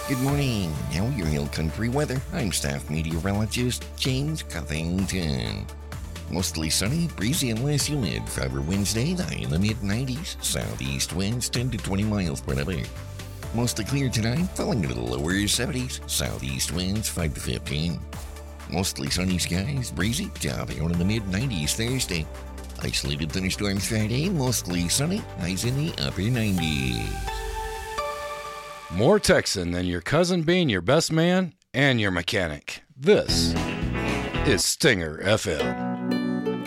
Good morning. Now your Hill Country weather. I'm staff meteorologist James Covington. Mostly sunny, breezy, and less humid. For Wednesday, the high in the mid-90s. Southeast winds 10 to 20 miles per hour. Mostly clear tonight, falling into the lower 70s. Southeast winds 5 to 15. Mostly sunny skies, breezy, topping out in the mid-90s Thursday. Isolated thunderstorms Friday, mostly sunny, highs in the upper 90s. More Texan than your cousin being your best man and your mechanic. This is Stinger FM.